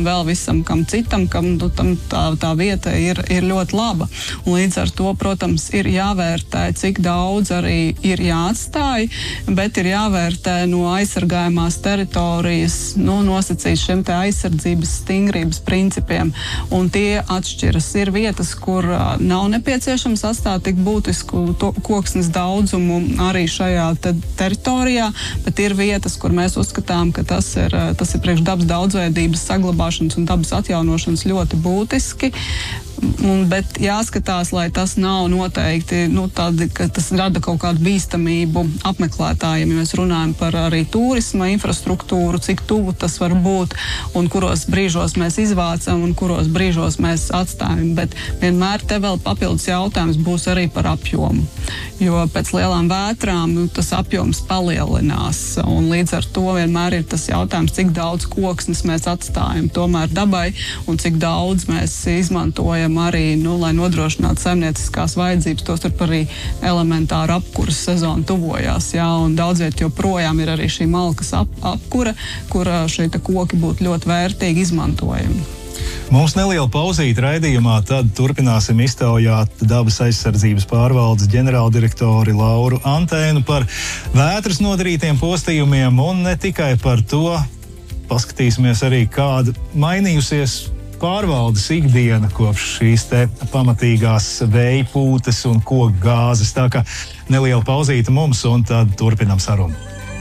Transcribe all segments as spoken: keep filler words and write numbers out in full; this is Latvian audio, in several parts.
un vēl visam kam citam, kam nu, tam tā, tā vieta ir, ir ļoti laba. Un līdz ar to, protams, ir jāvērtē, cik daudz arī ir jāatstāj, bet ir jāvērtē no aizsargājumās teritorijas, nu, nosacīt šiem te aizsardzības stingrības principiem, un tie atšķiras. Ir vietas, kur uh, nav nepieciešams atstāt tik būtisku to, koksnes daudzumu arī šajā te teritorijā, bet ir vietas, kur mēs uzskatām, ka tas ir, tas ir priekš dabas daudzveidības saglabāšanas un dabas atjaunošanas ļoti būtiski. Un, bet jāskatās, lai tas nav noteikti, nu, tādi, ka tas rada kaut kādu bīstamību apmeklētājiem, ja mēs runājam par arī turisma infrastruktūru, cik tuvu tas var būt un kuros brīžos mēs izvācam un kuros brīžos mēs atstājam. Bet vienmēr te vēl papildus jautājums būs arī par apjomu, jo pēc lielām vētrām nu, tas apjoms palielinās, un līdz ar to vienmēr ir tas jautājums, cik daudz koksnes mēs atstājam tomēr dabai un cik daudz mēs izmantojam arī, nu, lai nodrošinātu saimnieciskās vajadzības, tos tur arī elementāra apkuras sezona tuvojās, jā, un daudziet joprojām ir arī šī malkas ap, apkura, kur šie koki būtu ļoti vērtīgi izmantojami. Mums neliela pauzīte raidījumā, tad turpināsim iztaujāt dabas aizsardzības pārvaldes ģenerāldirektori Lauru Antēnu par vētras nodarītiem postījumiem un ne tikai par to. Paskatīsimies arī, kāda mainījusies pārvaldes ikdiena kopš šīs te pamatīgās vēja pūtes un koku gāzes. Tā kā neliela pauzīte mums un tad turpinam sarunu.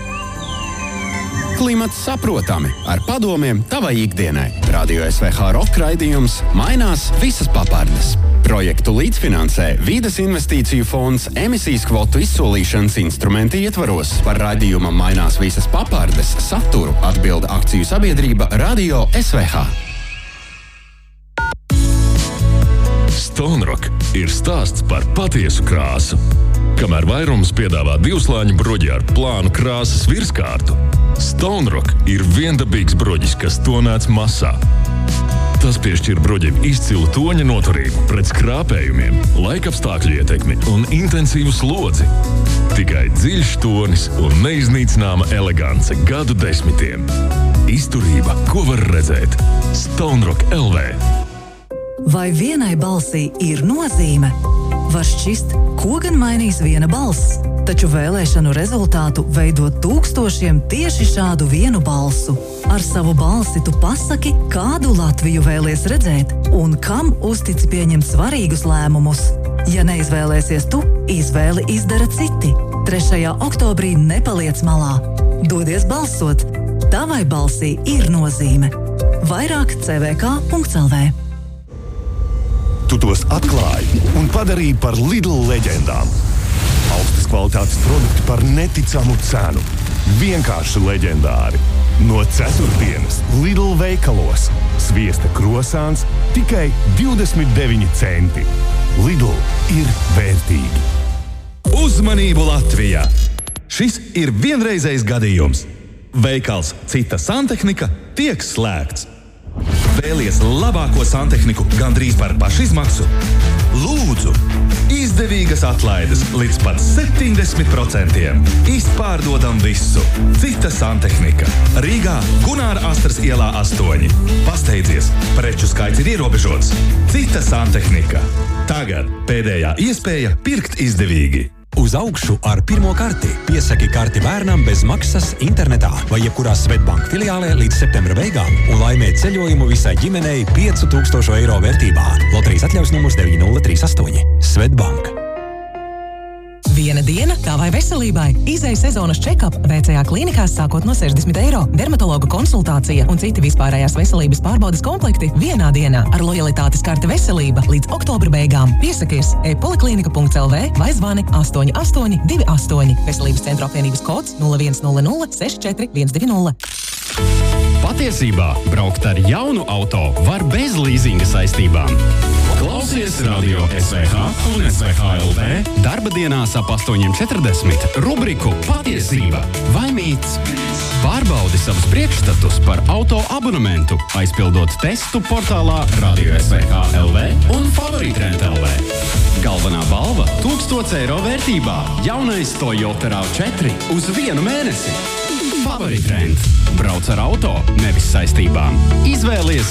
Klimats saprotami ar padomiem tavai ikdienai. Radio S V H rock raidījums mainās visas papardes. Projektu līdzfinansē Vīdes investīciju fonds emisijas kvotu izsolīšanas instrumenti ietvaros. Par raidījumam mainās visas papardes saturu atbilda akciju sabiedrība Radio S V H. Stone Rock ir stāsts par patiesu krāsu. Kamēr vairums piedāvā divslāņu bruģi ar plānu krāsas virskārtu, Stone Rock ir viendabīgs bruģis, kas tonēts masā. Tas piešķir bruģim izcilu toņa noturību pret skrāpējumiem, laikapstākļu ietekmi un intensīvu slodzi. Tikai dziļš tonis un neiznīcināma elegance gadu desmitiem. Izturība, ko var redzēt. Stone Rock L V. Vai vienai balsī ir nozīme? Var šķist, ko gan mainīs viena balss, taču vēlēšanu rezultātu veido tūkstošiem tieši šādu vienu balsu. Ar savu balsi tu pasaki, kādu Latviju vēlies redzēt un kam uztici pieņemt svarīgus lēmumus. Ja neizvēlēsies tu, izvēli izdara citi. trešajā oktobrī nepaliec malā. Dodies balsot. Tavai balsī ir nozīme. Vairāk c v k punkts l v. Tu tos atklāji un padarīji par Lidl leģendām. Augstas kvalitātes produkti par neticamu cenu. Vienkārši leģendāri. No ceturtdienas Lidl veikalos sviesta krosāns tikai divdesmit deviņi centi. Lidl ir vērtīgi. Uzmanību Latvijā! Šis ir vienreizējs gadījums. Veikals Cita santehnika tiek slēgts. Vēlies labāko santehniku gandrīz par pašizmaksu? Lūdzu, izdevīgas atlaides līdz pat septiņdesmit procentiem. Izpārdodam visu. Cita santehnika. Rīgā Gunāra Astras ielā astoņi. Pasteidzies, preču skaits ir ierobežots. Cita santehnika. Tagad pēdējā iespēja pirkt izdevīgi. Uz augšu ar pirmo karti. Piesaki karti bērnam bez maksas internetā vai jebkurā Svetbank filiālē līdz septembra beigām un laimē ceļojumu visai ģimenei piecu tūkstošu eiro vērtībā. Loterijas atļaus numurs deviņi nulle trīs astoņi. Svetbank. Viena diena tavai veselībai. Izej sezonas check-up V C A klīnikās sākot no sešdesmit eiro. Dermatologa konsultācija un citi vispārējās veselības pārbaudes komplekti vienā dienā ar lojalitātes karte veselība līdz oktobra beigām. Piesakies e-poliklinika punkts l v vai zvani astoņi astoņi divi astoņi. Veselības centra apvienības kods nulle viens nulle nulle seši četri viens divi nulle. Patiesībā braukt ar jaunu auto var bez līzinga saistībām. Klausies Radio S V H un S V H L V darba dienās ap astoņi četrdesmit rubriku Patiesība vai mīts. Pārbaudi savus priekšstatus par auto abonementu, aizpildot testu portālā Radio S V H L V un Favoritrent L V. Galvenā balva – tūkstoš eiro vērtībā. Jaunais Toyota RAV četri uz vienu mēnesi. Favoritrent. Brauc ar auto, nevis saistībām. Izvēlies